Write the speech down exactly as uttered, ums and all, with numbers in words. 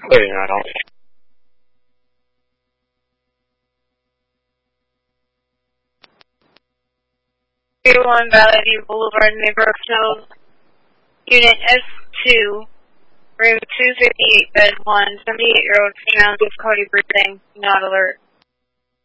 Clear that off. three oh one Valley View Boulevard, Neighborhood Hills, Unit S two, room two fifty-eight, bed one, seventy-eight-year-old female, difficulty breathing, not alert.